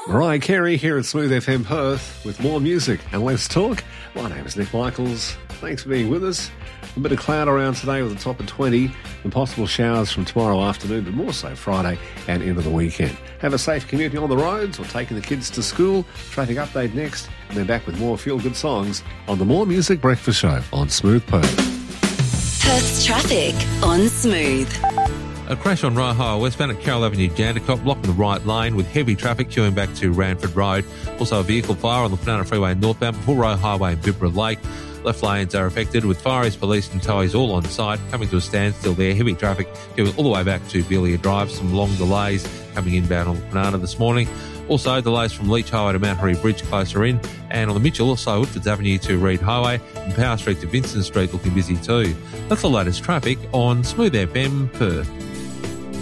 Mariah Carey here at Smooth FM Perth with more music and less talk. My name is Nick Michaels. Thanks for being with us. A bit of cloud around today with a top of 20 and possible showers from tomorrow afternoon, but more so Friday and into the weekend. Have a safe commuting on the roads or taking the kids to school. Traffic update next, and then back with more feel-good songs on the More Music Breakfast Show on Smooth Perth. Perth's traffic on Smooth. A crash on Rye Highway westbound at Carroll Avenue, Jandakot, blocking the right lane with heavy traffic queuing back to Ranford Road. Also a vehicle fire on the Banana Freeway northbound before Rye Highway and Bibra Lake. Left lanes are affected with fireys, police and towies all on site, coming to a standstill there. Heavy traffic queuing all the way back to Belia Drive. Some long delays coming inbound on the Banana this morning. Also, delays from Leach Highway to Mount Harry Bridge closer in. And on the Mitchell, also Woodfords Avenue to Reed Highway and Power Street to Vincent Street looking busy too. That's the latest traffic on Smooth FM Perth.